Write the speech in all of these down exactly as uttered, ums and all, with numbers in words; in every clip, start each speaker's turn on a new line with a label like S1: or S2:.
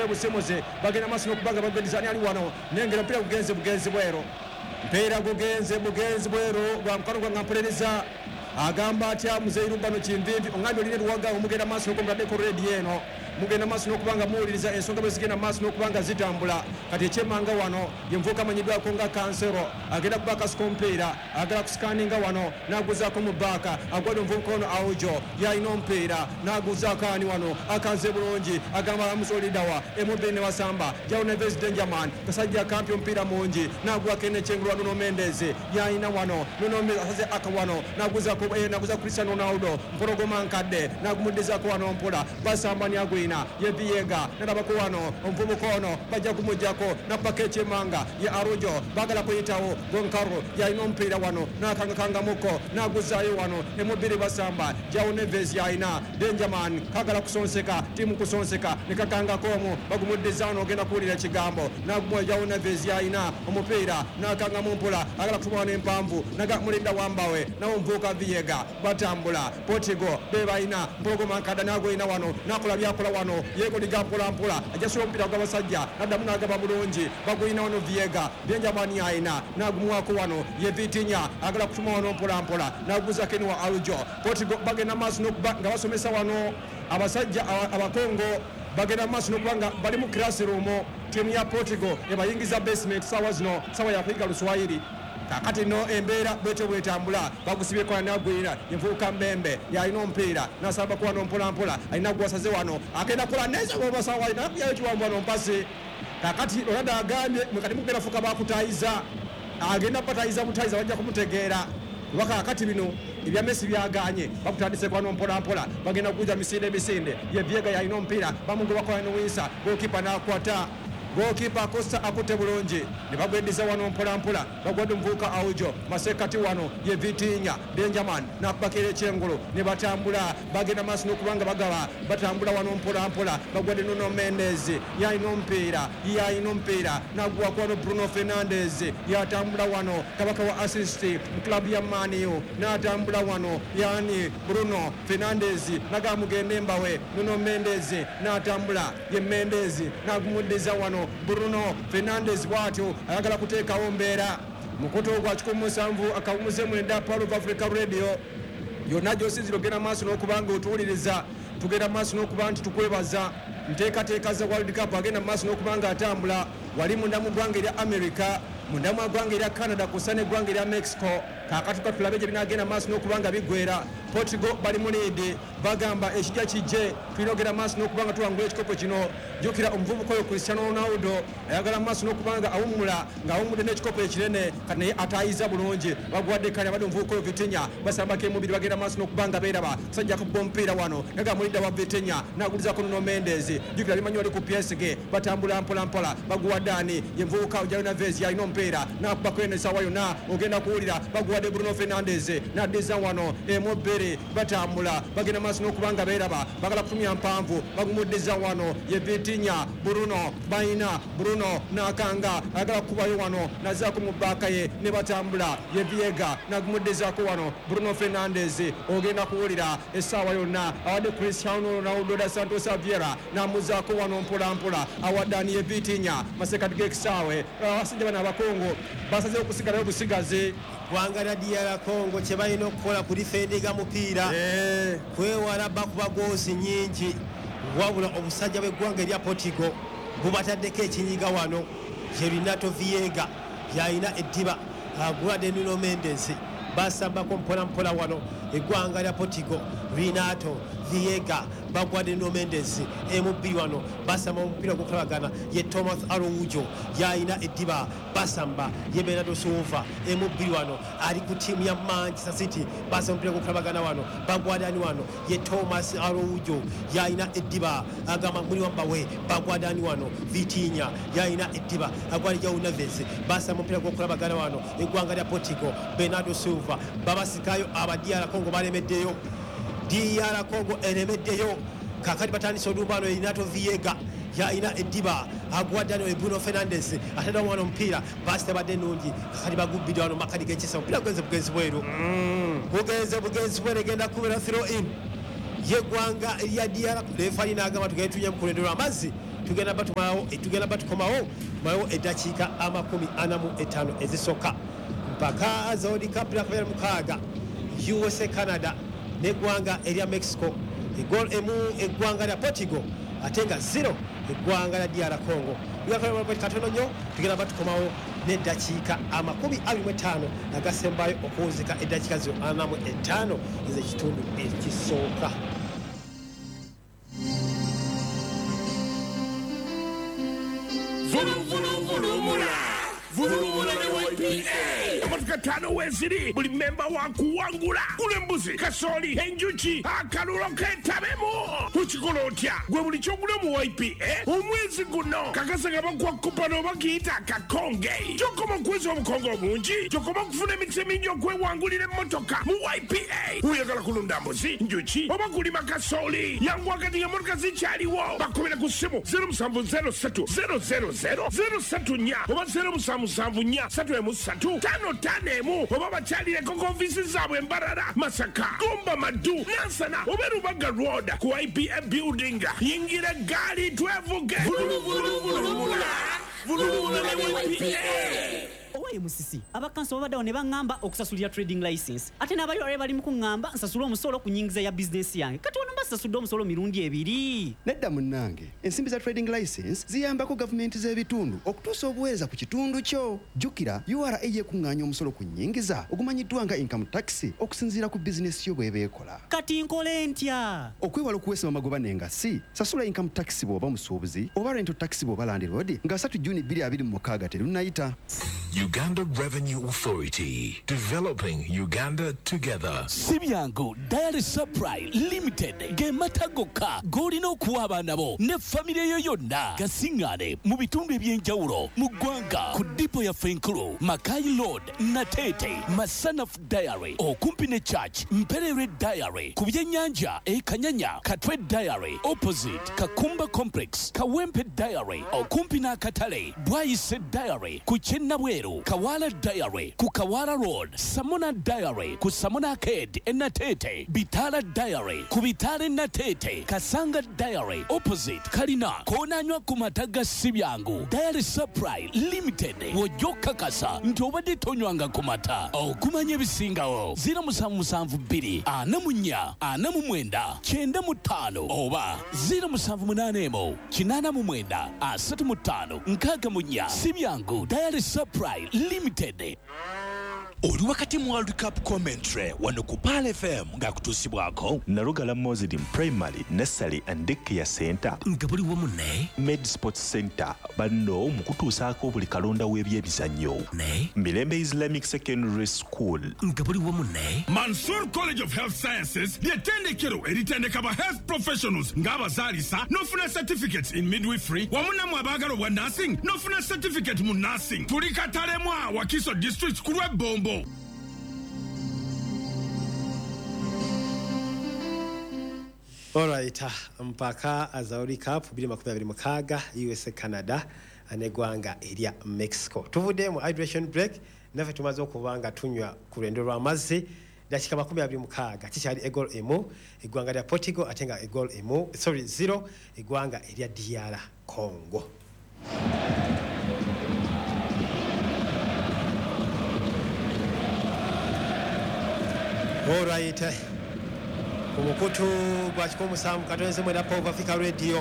S1: busemuze bagenda maaso n'okubanga bagwedizani ali wano nengera mpira gugenze bugenzi bwero mpira gugenze bugenzi bwero gwa mukono gwa mpuliriza agamba atya muzeiru bano kimvimvi ongambi oline luwaga omugenda maaso n'okumuladdeko redi eno mugenda maaso n'okubanga muwuliriza ensonga bwe zigenda maaso n'okubanga zitambula kati ekyemmanga wano yenvuuka amanyiddwako nga kansero agenda kuba akasuka omupiira agala kusikaninga wano n'aguzaako mu bbaaka agwadde omuvubuka ono awujo yalina omupiira n'aguzaako ani wano akanze bulungi agamba alamusoliddawa emubiri ne wasamba jawo neves denjaman kasajja akampi omupiira mungi n'agwako enekyengulwa nuno mendezi yalina wano nuno mendezi asaze aka wano n'aguzaako naguza Cristiano Ronaldo mpologoma nkadde n'agumuddizaako wano mpula basamba nyagwi ye Viega narabako wano omuvubuka ono bajja kumujjako napaka ekyemmanga ye Arujo bagala kuyitawo Gonkaro yalina omupiira wano n'akangakanga muko n'aguzaayo wano emubiri basamba jawo Neves yalina Benjamin kagala kusonseka timu kusonseka nekakangako omu bagumuddiza wano ogenda kuwulira ekigambo n'agumwa jawo Neves yalina omupiira n'akanga mu mpula agala kutuma wano empanvu naga mulinda wambawe nawo omuvubuka Viega batambula Portugal be balina mpologoma nkadde n'agwina wano n'akola byakola wano yego liga mpola mpola ajasula omupiira gw'abasajja naddamu n'agaba bulungi bagulina wano Viega Benjamin aina n'agumuwako wano ye Vitinha agala kutuma wano mpola mpola n'aguza Ken wa Arujo Portugal bagenda maaso n'okuba nga basomesa wano abasajja abakongo bagenda maaso n'okuba nga bali mu classroom tiimu ya Portugal ebayingiza basement sawa zino sawa ya kuyiga Luswayiri kakati no embeera bwetyo bwetambula bagusibyeko anagwira yenvuuka mbembe yalina omupiira nasamba ku wano mpola mpola alina gwasaze wano agenda kola neza bobasawa alina kuyayo kiwambu wano mpasi kakati Ronaldo agambye mwekati mugenda fuka bakutayiza agenda patayiza mutayiza bajja kumutegeera waka kakati bino ebya Messi byaganye bakutandise kwano mpola mpola bagenda kuja misinde misinde ye Viega yalina omupiira bamugoba kwa Nuisa goalkeeper nakwata goalkeeper Costa akute bulungi ne bagweddiza wano mpola mpola bagwadde omuvubuka Aujo masekati wano ye Vitinha Benjamin n'akubakira ekyengulu ne batambula bagenda maaso n'okubanga bagaba batambula wano mpola mpola bagwadde Nuno Mendes yalina omupiira yalina omupiira n'aguwako wano Bruno Fernandes yatambula wano kabaka wa assist mu club ya Man U n'atambula wano yani Bruno Fernandes nagamugenda embawe Nuno Mendes n'atambula ye Mendes n'agumuddiza wano Bruno Fernandes bwatyo ayagala kuteekawo mbeera mukuto gwa kikumi musanvu akawumuze mwenda Power of Africa Radio yonna gy'osinzira ogenda maaso n'okubanga otuwuliriza tugenda maaso n'okuba nti tukwebaza nteekateeka za World Cup agenda maaso n'okubanga atambula wali munda mu ggwanga erya America munda mu ggwanga erya Canada kusa n'eggwanga erya Mexico kakati katulabe gye binagenda maaso n'okubanga bigwera Portugal bali mu leedi bagamba ekijja kijje tulina ogenda maaso n'okubanga tuwangula ekikopo kino jjukira omuvubuka oyo Cristiano Ronaldo ayagala maaso n'okubanga awummula ng'awummudde n'ekikopo ekinene kati naye ataayiza bulungi bagwadde kale abadde omuvubuka oyo Vitinha basambako emubiri bagenda maaso n'okubanga beeraba sajja kukuba omupiira wano naga mulidda wa Vitinha n'agulizako Nuno Mendes jjukira limanyi oli ku P S G batambula mpola mpola baguwadde ani ye muvubuka Jawo Neves yalina omupiira n'akubako eno essaawa yonna ogenda kuwulira baguwadde Bruno Fernandes n'addiza wano emubiri batambula bagenda maaso n'okubanga beeraba bagala kutumya mpanvu bagumuddiza wano ye Vitinha Bruno bayina Bruno n'akanga ayagala kukubayo wano nazaako mu bbaaka ye ne batambula ye Viega n'agumuddizaako wano Bruno Fernandes ogenda kuwulira essaawa yonna awadde Cristiano Ronaldo da Santos Aveira n'amuzaako wano mpola mpola awadde ani ye Vitinha masekati g'ekisaawe abasajja bano abakongo basazeewo okusigalayo obusigazi
S2: ggwanga lya D R Congo kye balina okukola ku difendinga mupiira kwewala bakuba goosi nyingi wabula obusajja bw'eggwanga erya Portugal bubataddeko ekinyiga wano ye Renato Viega yalina eddiba aguladde Nuno Mendes basambako mpola mpola wano eggwanga lya Portugal Renato Viega bagwadde Nuno Mendes emubiri wano basamba omupiira gukolagana ye Thomas Araujo yalina eddiba basamba ye Bernardo Silva emubiri wano ali ku tiimu ya Manchester City basamba omupiira gukolagana wano bagwadde ani wano ye Thomas Araujo yalina eddiba agamba muli wambawe bagwadde ani wano Vitinha yalina eddiba agwadde Jawo Neves basamba omupiira gukolagana wano eggwanga lya Portugal Bernardo Silva babasikayo aba D R Congo balemeddeyo D R Congo eremeddeyo kakati batandise olumbano Renato Viega yalina eddiba agwadde ano Bruno Fernandes atadde omwana omupiira basite badde ennungi kakati bagubbidde wano makadi g'ekisa omupiira gugenze bugenzi bweru gugenze bugenzi bweru egenda kubeera throw in yeggwanga erya D R lefa alina agamba tugende tunya mukulendo lw'amazzi tugenda batumawo tugenda batukomawo tumawo eddakiika amakumi ana mu etaano ezisooka mpaka World Cup yakubera mukaaga U S A Canada n'eggwanga erya Mexico egol emu eggwanga lya Portugal ate nga zero eggwanga lya D R Congo katono nnyo tugenda batukomawo n'eddakiika amakumi abiri mu etaano agasembayo okuwuzika eddakiika ziro ana mu etaano ez'ekitundu ekisooka.
S3: Vulu vulu vulu mula vulu mula ne Y P A amatuka tano weziri buli memba wakuwangula kule mbuzi kasoli enjuki akalulo ketabemo tukikola otya gwe buli kyogula mu Y P A omwezi guno kakasa nga bakuwa kupano bakiyita kakonge kyokoma kwezi obukongo obungi kyokoma kufuna emikisa emingi okwewangulira emmotoka mu Y P A oyagala kulunda mbuzi njuki oba kulima kasoli yangu wakati nga motoka zikyaliwo bakubira ku ssimu zero seven zero three zero zero zero zero three nnya oba zero seven seven nnya three emu three tano tano emu oba bakyalireko konfisi zaabwe Mbarara Masaka Gomba Madu Nansana oba Rubaga Road ku Y P A building yingira gaali twevuge vulu vulu vulu mula vulu vulu ne Y P A.
S4: Owaye musisi abakanso babadde ne bangamba okusasulira trading license ate n'abayole bali mu kungamba nsasula omusolo ku nyingiza ya business yange kati ono mbasasudde omusolo mirundi ebiri.
S5: Nedda munnange ensimbi za trading license ziyambako gavumenti z'ebitundu okutuusa obuweereza ku kitundu kyo. Jjukira U R A yekuŋŋaanya omusolo ku nnyingiza ogumanyiddwa nga income tax okusinziira ku bizinesi yo bw'eba ekola.
S4: Kati nkole ntya?
S5: Okwewala okuweesa amagoba n'engassi sasula income tax bw'oba musuubuzi oba rental tax bw'oba landlord nga three June twenty twenty-six terunnayita.
S6: Uganda Revenue Authority, developing Uganda together.
S7: Sibyango Diary Supply Limited gematagoka golina okuwa abaana bo ne family yo yonna gasingane mu bitundu ebyenjawulo mu ggwanga ku dipo ya Fenkulu Makai Road Natete Masanaf Diary okumpi ne Church Mperere Diary ku byennyanja e Kanyanya Katwe Diary opposite Kakumba Complex Kawempe Diary okumpi n'akatale Bwayise Diary ku Kyennabweru Kawala Diary ku Kawala Road Samona Diary ku Samona Arcade Enatete Bitala Diary ku Bitale Natete Kasanga Diary opposite Kalina konanywa ku mataga Sibyangu Diary Supply Limited wojoka kasa nti obadde tonywanga ku mata okumanya ebisingawo zero seven seven two ana mu nnya ana mu mwenda kyenda mu ttaano oba zero seven eight emu kinana mu mwenda asatu mu ttaano nkaaga mu nnya Sibyangu Diary Supply Limited.
S8: Oli wakati mu World Cup commentary wano ku P A L F M ng'akutuusibwako
S9: Nalugala Muslim Primary Nursery and Daycare Center
S7: nga buli wamu ne
S9: Med Sports Center banno mu kutuusaako buli kalonda w'ebyemizannyo
S7: ne
S9: Mirembe Islamic Secondary School
S7: nga buli wamu ne
S3: Mansour College of Health Sciences ly'ettendekero eritendeka ba health professionals ng'abazaalisa n'ofuna certificates in midwifery wamu namwe abaagala obwa nursing n'ofuna certificate mu nursing tuli Katalemwa Wakiso District ku lw'Ebombo.
S2: Alright, mpaka World Cup twenty twenty-six U S A Canada n'eggwanga erya Mexico. Tuvudde mu hydration break naffe tumaze okubanga tunywa ku lwendo lw'amazzi dakika makumi abiri mukaaga kikyali egol emu eggwanga lya Portugal ate nga egol emu sorry zero eggwanga erya D R Congo. Alright, kumukutu gwa kikomo musanvu katonze mwenda Pova Africa Radio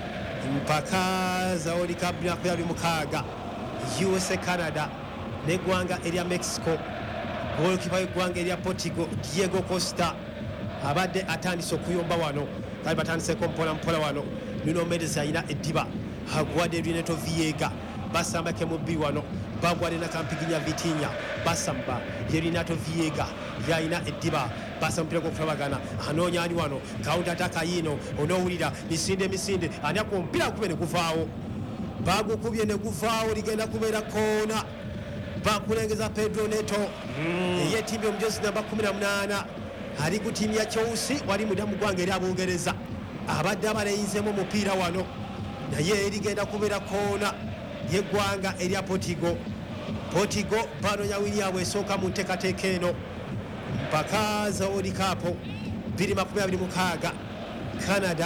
S2: mpaka World Cup twenty twenty-six U S A Canada n'eggwanga erya Mexico goalkeeper y'eggwanga erya Portugal Diego Costa abadde atandise okuyomba wano kali batandiseko mpola mpola wano Nuno Mendes ayina eddiba agwadde Renato Viega basamba ke mubbi wano bagwadde na Campiginya Vitinha basamba Renato Viega yaina eddiba basambira ko kulabagana anoonya ali wano counter attack yino onowulira misinde misinde ani akumpira kubene kuvaawo bagukubye ne kuvaawo ligenda kubeera kona bakulengeza Pedro Neto mm. ye timu omujosi namba kumi na munaana ali ku timu ya Chelsea wali mudamu gwange eri Abongereza abadde abaleyizemu omupiira wano naye erigenda kubeera kona yeggwanga erya Portugal Portugal banoonya William esooka mu nteekateeka eno mpaka World Cup twenty twenty-six Canada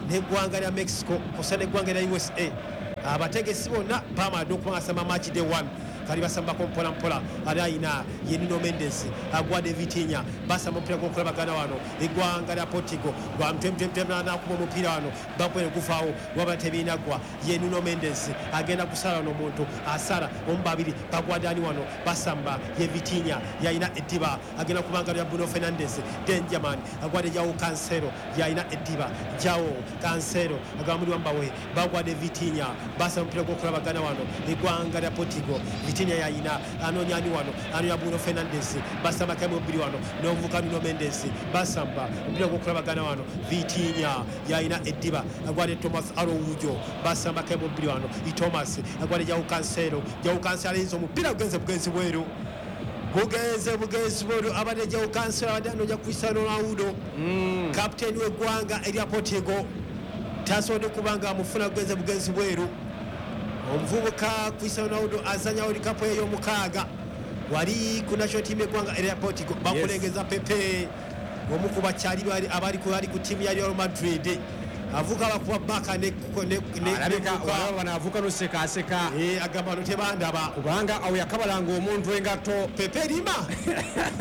S2: neggwanga lya Mexico kosa neggwanga lya U S A abategesi bonna bamala okubagasamba match day one kali basambako mpola mpola ali ayina ye Nuno Mendes agwade Vitinha basamba omupiira gw'okulabagana wano eggwanga lya Portugal gwa mtemtemtemna nakuba omupiira wano bakwere kufaawo waba tebinagwa ye Nuno Mendes agenda kusala wano omuntu asala omu babiri bagwade ani wano basamba ye Vitinha yayina eddiba agenda kubanga lya Bruno Fernandes Denjaman agwade Joao Cancelo yayina eddiba Joao Cancelo agamuli wambawe bagwade Vitinha basamba omupiira gw'okulabagana wano eggwanga lya Portugal Vitinha yayina anonya ani wano anonya Bruno Fernandes basamba kemu biri wano n'omuvuka Nuno Mendes basamba omupiira gw'okulabagana wano Vitinha yayina eddiba agwade Thomas Araujo basamba kemu biri wano i Thomas agwade Joao Cancelo Joao Cancelo alinze omupiira gugenze bugenzi bweru bugenze bugenzi bweru abadde Joao Cancelo abadde anonya Cristiano Ronaldo kapiteeni w'eggwanga erya Portugal tasobodde kubanga amufuna bugenze bugenzi bweru omuvubuka Cristiano Ronaldo azanya World Cup ey'omukaaga wali ku national team eggwanga erya Portugal bakulengeza Pepe omu ku bakyali abali ku tiimu ya Real Madrid avuga bakuba baka ne
S1: alabika waliwo banaavuka nosekaaseka
S2: agamba no tebandaba
S1: kubanga awo yakabalanga omuntu engatto
S2: Pepe lima